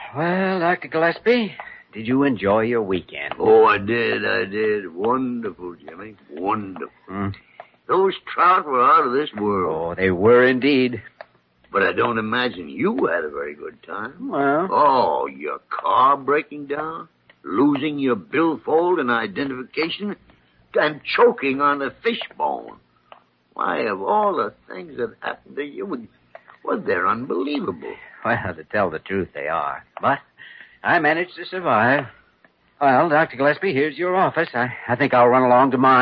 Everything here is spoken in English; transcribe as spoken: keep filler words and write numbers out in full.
Well, Doctor Gillespie, did you enjoy your weekend? Oh, I did, I did. Wonderful, Jimmy. Wonderful. Hmm? Those trout were out of this world. Oh, they were indeed. But I don't imagine you had a very good time. Well... Oh, your car breaking down, losing your billfold and identification, and choking on a fishbone. Why, of all the things that happened to you, well, they're unbelievable. Well, to tell the truth, they are. But I managed to survive. Well, Doctor Gillespie, here's your office. I, I think I'll run along to mine.